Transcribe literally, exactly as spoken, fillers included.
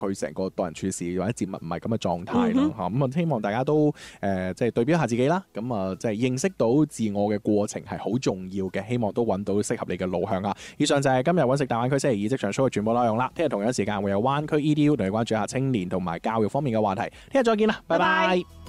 佢成個待人處事或者接物唔係咁嘅狀態咯嚇。咁啊，希望大家都誒即係對標一下自己啦。咁啊，即係認識到自我嘅過程係好重要嘅。希望都揾到適合你嘅路向啊！以上就係今日揾食大灣區星期二職場 show 嘅全部內容啦。聽日同樣時間會有灣區 E D U 同你關注下青年同埋教育方面嘅話題。聽日再見啦，拜拜。拜拜。